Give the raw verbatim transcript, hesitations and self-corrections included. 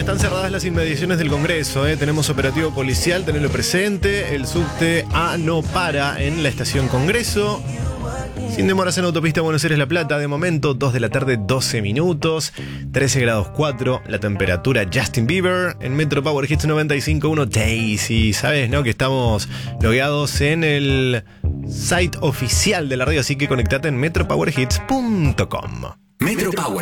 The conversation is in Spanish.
están cerradas las inmediaciones del Congreso, ¿eh? Tenemos operativo policial, tenedlo presente. El subte A no para en la estación Congreso. Sin demoras en autopista Buenos Aires-La Plata, de momento, dos de la tarde, doce minutos, trece grados cuatro, la temperatura Justin Bieber, en Metro Power Hits noventa y cinco punto uno Daisy, ¿sabes, no? Que estamos logueados en el site oficial de la radio, así que conectate en metro power hits punto com. Metro Power